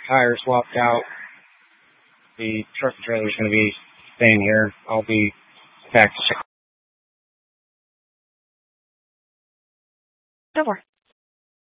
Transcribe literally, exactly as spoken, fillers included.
tire swapped out. The truck and trailer is going to be staying here. I'll be back to check. Go for it.